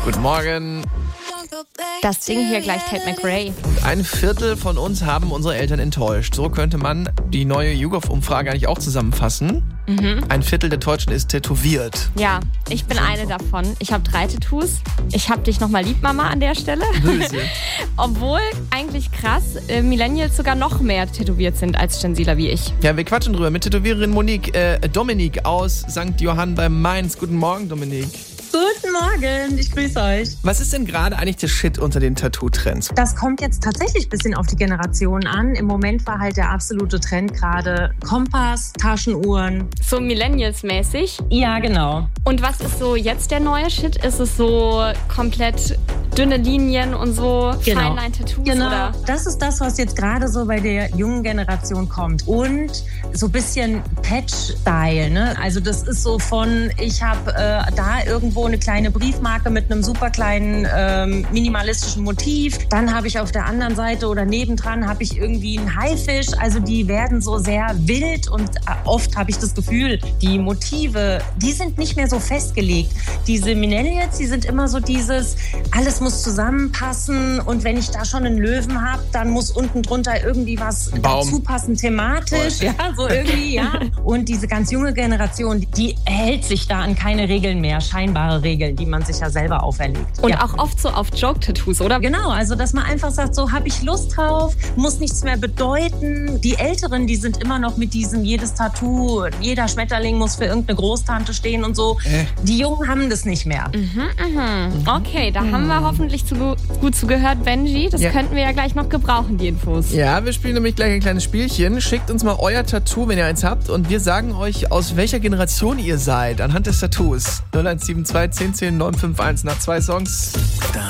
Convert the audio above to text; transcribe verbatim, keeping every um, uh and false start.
Guten Morgen. Das Ding hier gleich Tate McRae. Und ein Viertel von uns haben unsere Eltern enttäuscht. So könnte man die neue YouGov-Umfrage eigentlich auch zusammenfassen. Mhm. Ein Viertel der Deutschen ist tätowiert. Ja, ich bin eine davon. Ich habe drei Tattoos. Ich hab dich nochmal lieb, Mama, an der Stelle. Böse. Obwohl, eigentlich krass, äh, Millennials sogar noch mehr tätowiert sind als Gen-Zler wie ich. Ja, wir quatschen drüber mit Tätowiererin Monique, äh, Dominik aus Sankt Johann bei Mainz. Guten Morgen, Dominik. Guten Morgen, ich grüße euch. Was ist denn gerade eigentlich der Shit unter den Tattoo-Trends? Das kommt jetzt tatsächlich ein bisschen auf die Generation an. Im Moment war halt der absolute Trend gerade Kompass, Taschenuhren. So Millennials-mäßig? Ja, genau. Und was ist so jetzt der neue Shit? Ist es so komplett dünne Linien und so Genau. Feinline-Tattoos? Genau, Oder? das ist das, was jetzt gerade so bei der jungen Generation kommt. Und so ein bisschen Patch-Style, ne? Also das ist so von, ich habe äh, da irgendwo eine kleine Briefmarke mit einem super kleinen ähm, minimalistischen Motiv. Dann habe ich auf der anderen Seite oder nebendran habe ich irgendwie einen Haifisch. Also die werden so sehr wild und oft habe ich das Gefühl, die Motive, die sind nicht mehr so festgelegt. Diese Millennials, die sind immer so dieses, alles muss zusammenpassen und wenn ich da schon einen Löwen habe, dann muss unten drunter irgendwie was Baum. dazu passen, thematisch. Ja, so irgendwie, ja. Und diese ganz junge Generation, die hält sich da an keine Regeln mehr, scheinbare Regeln, die man sich ja selber auferlegt. Und ja. auch oft so auf Joke-Tattoos, oder? Genau, also dass man einfach sagt, so habe ich Lust drauf, muss nichts mehr bedeuten. Die Älteren, die sind immer noch mit diesem, jedes Tattoo, jeder Schmetterling muss für irgendeine Großtante stehen und so. Äh. Die Jungen haben das nicht mehr. Mhm, mhm. Okay, da haben wir hoffentlich zu, gut zugehört, Benji. Das Ja. könnten wir ja gleich noch gebrauchen, die Infos. Ja, wir spielen nämlich gleich ein kleines Spielchen. Schickt uns mal euer Tattoo, wenn ihr eins habt. Und wir sagen euch, aus welcher Generation ihr seid, anhand des Tattoos. null eins sieben zwei, zehn zehn, neun fünf eins nach zwei Songs.